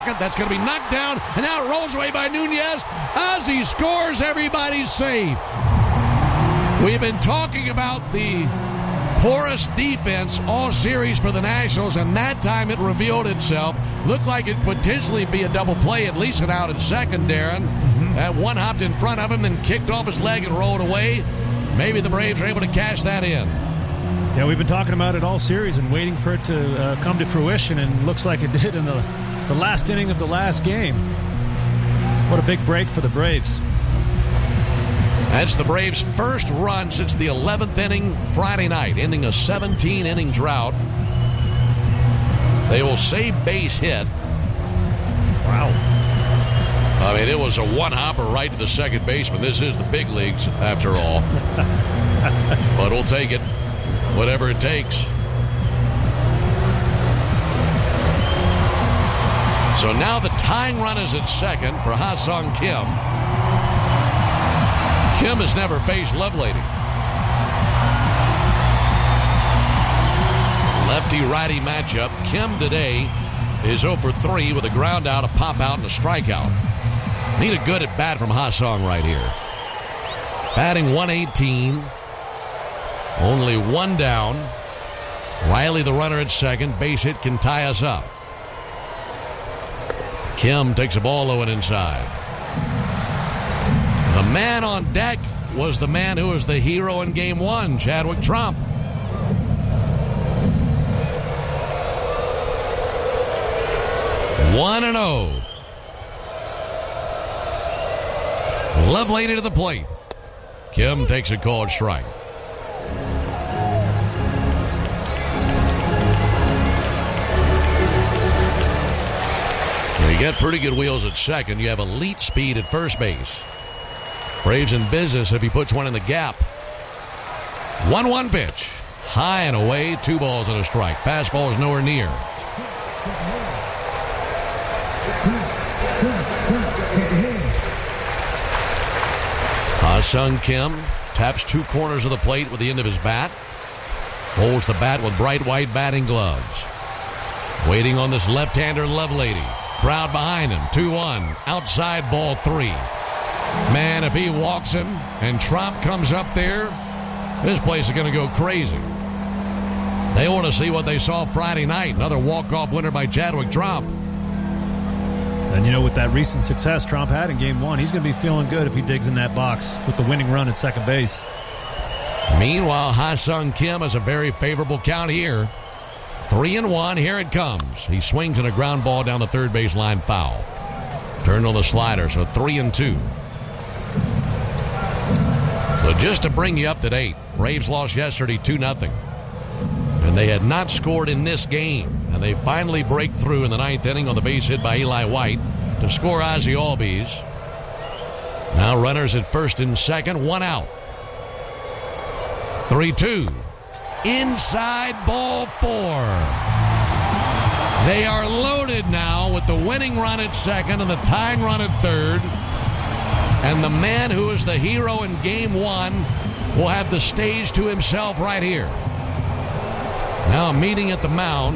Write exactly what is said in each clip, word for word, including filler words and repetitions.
That's going to be knocked down, and now it rolls away by Nunez. As he scores, everybody's safe. We've been talking about the poorest defense all series for the Nationals, and that time it revealed itself. Looked like it could potentially be a double play, at least an out at second, Darren. Mm-hmm. That one hopped in front of him, then kicked off his leg and rolled away. Maybe the Braves are able to cash that in. Yeah, we've been talking about it all series and waiting for it to uh, come to fruition, and looks like it did in the, the last inning of the last game. What a big break for the Braves. That's the Braves' first run since the eleventh inning Friday night, ending a seventeen-inning drought. They will say base hit. Wow. I mean, it was a one-hopper right to the second baseman. This is the big leagues, after all. But we'll take it, whatever it takes. So now the tying run is at second for Ha-Seong Kim. Kim has never faced Lovelady. Lefty-righty matchup. Kim today is oh for three with a ground out, a pop out, and a strikeout. Need a good at bat from Ha-Seong right here. Batting one eighteen. Only one down. Riley the runner at second. Base hit can tie us up. Kim takes a ball low and inside. The man on deck was the man who was the hero in game one, Chadwick Tromp. one and oh. Lovelady to the plate. Kim takes a called strike. You got pretty good wheels at second. You have elite speed at first base. Braves in business if he puts one in the gap. one one pitch. High and away. Two balls and a strike. Fastball is nowhere near. Ha-Seong Kim taps two corners of the plate with the end of his bat. Holds the bat with bright white batting gloves. Waiting on this left-hander Lovelady. Crowd behind him. two one. Outside ball three. Man, if he walks him and Tromp comes up there, this place is going to go crazy. They want to see what they saw Friday night. Another walk-off winner by Chadwick Tromp. And, you know, with that recent success Tromp had in game one, he's going to be feeling good if he digs in that box with the winning run at second base. Meanwhile, Ha-Seong Kim has a very favorable count here. Three and one, here it comes. He swings in a ground ball down the third base line, foul. Turned on the slider, so three and two. So just to bring you up to date, Braves lost yesterday two nothing. And they had not scored in this game. And they finally break through in the ninth inning on the base hit by Eli White to score Ozzie Albies. Now runners at first and second, one out. three two. Inside ball four. They are loaded now with the winning run at second and the tying run at third. And the man who is the hero in game one will have the stage to himself right here. Now a meeting at the mound.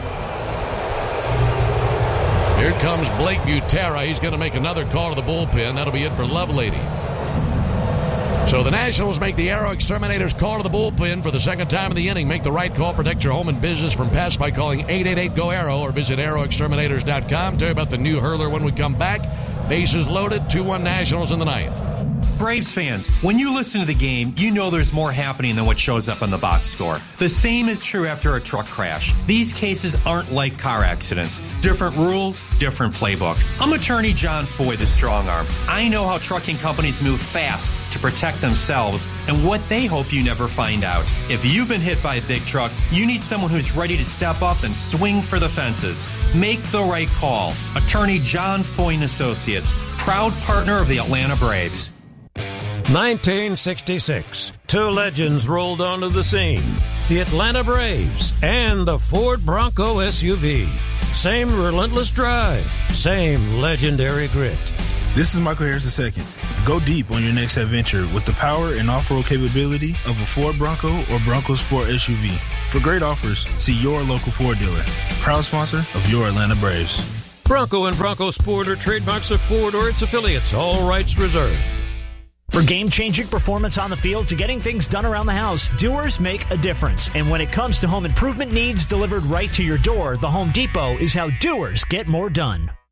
Here comes Blake Butera. He's going to make another call to the bullpen. That'll be it for Lovelady. So the Nationals make the Aero Exterminators call to the bullpen for the second time in the inning. Make the right call. Protect your home and business from pests by calling eight eight eight G O A R O or visit aero exterminators dot com. Tell you about the new hurler when we come back. Bases loaded. two one Nationals in the ninth. Braves fans, when you listen to the game, you know there's more happening than what shows up on the box score. The same is true after a truck crash. These cases aren't like car accidents. Different rules, different playbook. I'm attorney John Foy, the strong arm. I know how trucking companies move fast to protect themselves and what they hope you never find out. If you've been hit by a big truck, you need someone who's ready to step up and swing for the fences. Make the right call. Attorney John Foy and Associates, proud partner of the Atlanta Braves. nineteen sixty-six. Two legends rolled onto the scene. The Atlanta Braves and the Ford Bronco S U V. Same relentless drive. Same legendary grit. This is Michael Harris the second. Go deep on your next adventure with the power and off-road capability of a Ford Bronco or Bronco Sport S U V. For great offers, see your local Ford dealer. Proud sponsor of your Atlanta Braves. Bronco and Bronco Sport are trademarks of Ford or its affiliates. All rights reserved. For game-changing performance on the field to getting things done around the house, doers make a difference. And when it comes to home improvement needs delivered right to your door, the Home Depot is how doers get more done.